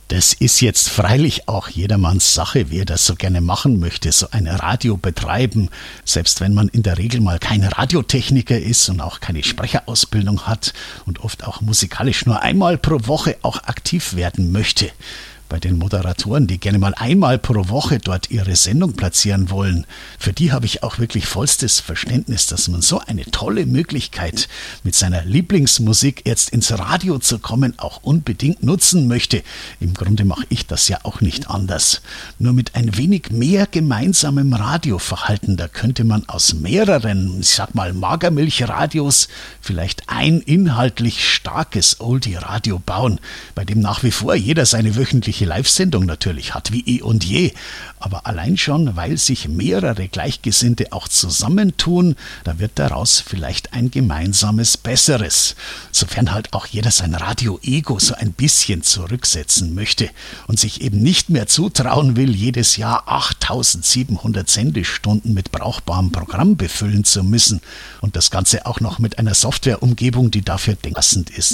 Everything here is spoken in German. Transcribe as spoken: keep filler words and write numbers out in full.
Das ist jetzt freilich auch jedermanns Sache, wer das so gerne machen möchte, so ein Radio betreiben. Selbst wenn man in der Regel mal kein Radiotechniker ist und auch keine Sprecherausbildung hat und oft auch musikalisch nur einmal pro Woche auch aktiv werden möchte. Bei den Moderatoren, die gerne mal einmal pro Woche dort ihre Sendung platzieren wollen, für die habe ich auch wirklich vollstes Verständnis, dass man so eine tolle Möglichkeit, mit seiner Lieblingsmusik jetzt ins Radio zu kommen, auch unbedingt nutzen möchte. Im Grunde mache ich das ja auch nicht anders. Nur mit ein wenig mehr gemeinsamem Radioverhalten, da könnte man aus mehreren, ich sag mal Magermilchradios, vielleicht ein inhaltlich starkes Oldie-Radio bauen, bei dem nach wie vor jeder seine wöchentliche Live-Sendung natürlich hat, wie eh und je. Aber allein schon, weil sich mehrere Gleichgesinnte auch zusammentun, da wird daraus vielleicht ein gemeinsames Besseres. Sofern halt auch jeder sein Radio-Ego so ein bisschen zurücksetzen möchte und sich eben nicht mehr zutrauen will, jedes Jahr achttausendsiebenhundert Sendestunden mit brauchbarem Programm befüllen zu müssen und das Ganze auch noch mit einer Softwareumgebung, die dafür denkend ist.